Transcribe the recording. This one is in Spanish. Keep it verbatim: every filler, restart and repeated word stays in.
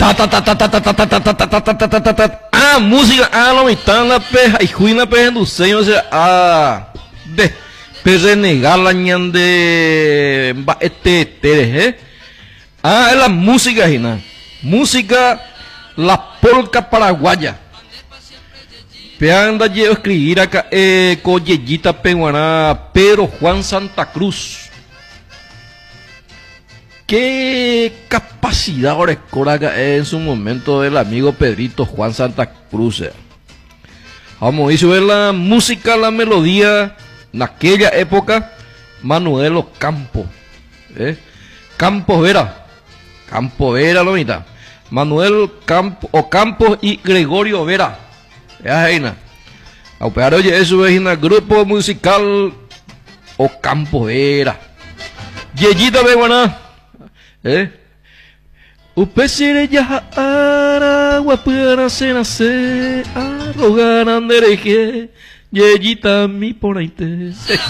Ta ta ta ta ta ta ta ta ta ta ta ta ta ta ta. Ah, música, ah, lo mitad la peja y juina peja en duseño, o sea, ah, de perenegar la ñande ba este tere, eh. Ah, es la música, Gina. Música, la polca paraguaya. Peanda yo escribir acá, eh, collellita peguaná, Pedro Juan Santa Cruz. Qué capacidad orescora en su momento del amigo Pedrito Juan Santa Cruz. Vamos a ver la música, la melodía, en aquella época, Manuel Ocampo. ¿Eh? Campos Vera. Campo Vera, lo mitad. Manuel Campo, Ocampo y Gregorio Vera. Ya, Reina. Pero oye, eso es un grupo musical Ocampo Vera. Yeyita Beguaná. ¿Eh? Upesire ya aragua para se nace arrogar andereje yeyita mi ponaite.